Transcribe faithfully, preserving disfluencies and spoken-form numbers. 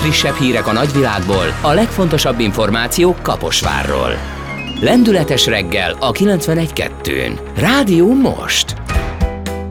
legfrissebb hírek a nagyvilágból, a legfontosabb információk Kaposvárról. Lendületes reggel a kilencvenegy kettőn. Rádió most!